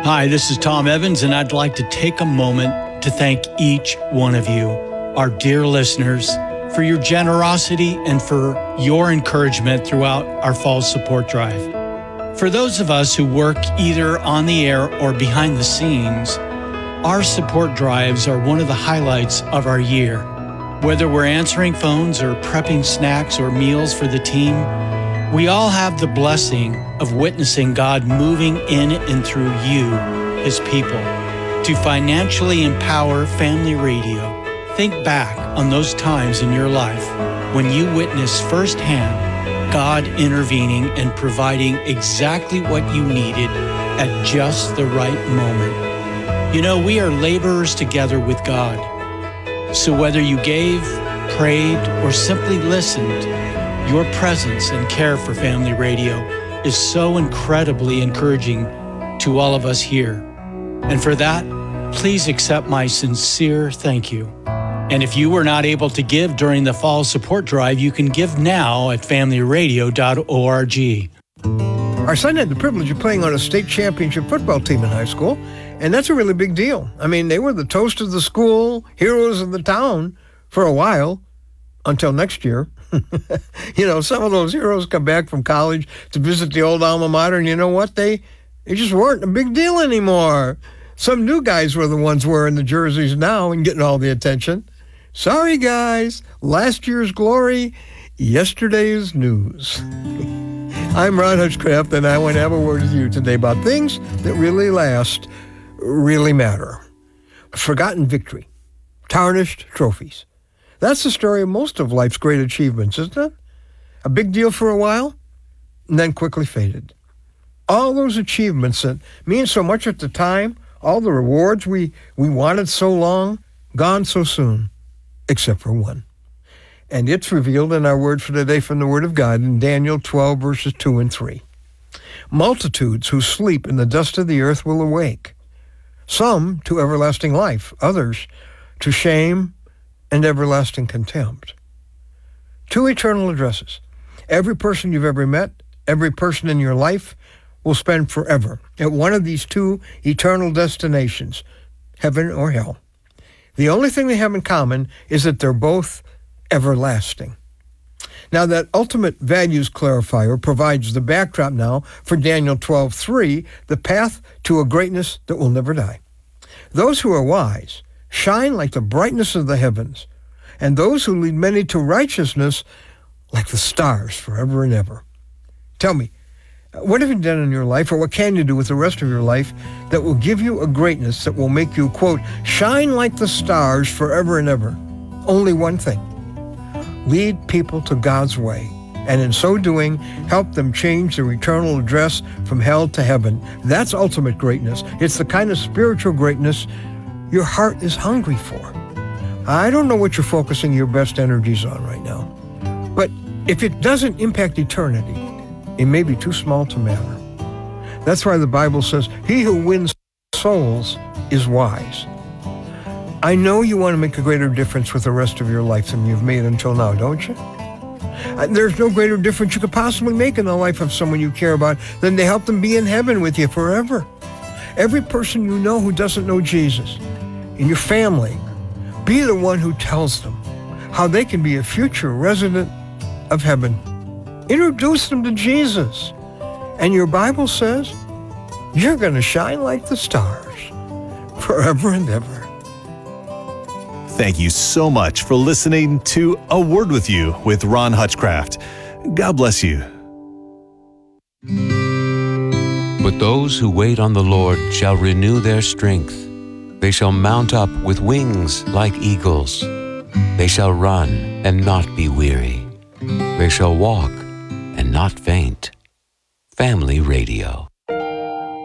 Hi, this is Tom Evans, and I'd like to take a moment to thank each one of you, our dear listeners, for your generosity and for your encouragement throughout our fall support drive. For those of us who work either on the air or behind the scenes, our support drives are one of the highlights of our year. Whether we're answering phones or prepping snacks or meals for the team, we all have the blessing of witnessing God moving in and through you, His people, to financially empower Family Radio. Think back on those times in your life when you witnessed firsthand God intervening and providing exactly what you needed at just the right moment. You know, we are laborers together with God. So whether you gave, prayed, or simply listened, your presence and care for Family Radio is so incredibly encouraging to all of us here. And for that, please accept my sincere thank you. And if you were not able to give during the fall support drive, you can give now at familyradio.org. Our son had the privilege of playing on a state championship football team in high school, and that's a really big deal. I mean, they were the toast of the school, heroes of the town for a while, until next year. You know, some of those heroes come back from college to visit the old alma mater, and you know what? They just weren't a big deal anymore. Some new guys were the ones wearing the jerseys now and getting all the attention. Sorry, guys. Last year's glory, yesterday's news. I'm Ron Hutchcraft, and I want to have a word with you today about things that really last, really matter. Forgotten victory, tarnished trophies. That's the story of most of life's great achievements, isn't it? A big deal for a while, and then quickly faded. All those achievements that mean so much at the time, all the rewards we wanted so long, gone so soon, except for one. And it's revealed in our word for today from the Word of God in Daniel 12, verses 2 and 3. Multitudes who sleep in the dust of the earth will awake, some to everlasting life, others to shame and everlasting contempt. Two eternal addresses. Every person you've ever met, every person in your life will spend forever at one of these two eternal destinations, heaven or hell. The only thing they have in common is that they're both everlasting. Now, that ultimate values clarifier provides the backdrop now for Daniel 12:3, the path to a greatness that will never die. Those who are wise shine like the brightness of the heavens, and those who lead many to righteousness like the stars forever and ever. Tell me, what have you done in your life, or what can you do with the rest of your life that will give you a greatness that will make you, quote, shine like the stars forever and ever? Only one thing. Lead people to God's way, and in so doing, help them change their eternal address from hell to heaven. That's ultimate greatness. It's the kind of spiritual greatness your heart is hungry for. I don't know what you're focusing your best energies on right now, but if it doesn't impact eternity, it may be too small to matter. That's why the Bible says, he who wins souls is wise. I know you want to make a greater difference with the rest of your life than you've made until now, don't you? There's no greater difference you could possibly make in the life of someone you care about than to help them be in heaven with you forever. Every person you know who doesn't know Jesus, in your family, be the one who tells them how they can be a future resident of heaven. Introduce them to Jesus. And your Bible says, you're going to shine like the stars forever and ever. Thank you so much for listening to A Word With You with Ron Hutchcraft. God bless you. But those who wait on the Lord shall renew their strength. They shall mount up with wings like eagles. They shall run and not be weary. They shall walk and not faint. Family Radio.